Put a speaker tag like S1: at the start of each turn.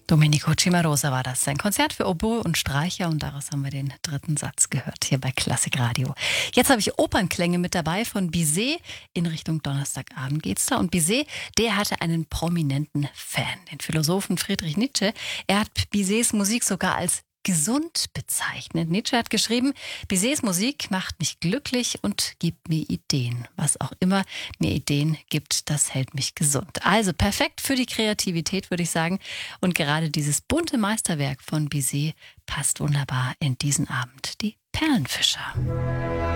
S1: Domenico Cimarosa war das. Sein Konzert für Oboe und Streicher und daraus haben wir den dritten Satz gehört hier bei Klassik Radio. Jetzt habe ich Opernklänge mit dabei von Bizet. In Richtung Donnerstagabend geht's da. Und Bizet, der hatte einen prominenten Fan, den Philosophen Friedrich Nietzsche. Er hat Bizets Musik sogar als gesund bezeichnet. Nietzsche hat geschrieben, Bizets Musik macht mich glücklich und gibt mir Ideen. Was auch immer mir Ideen gibt, das hält mich gesund. Also perfekt für die Kreativität, würde ich sagen. Und gerade dieses bunte Meisterwerk von Bizet passt wunderbar in diesen Abend. Die Perlenfischer.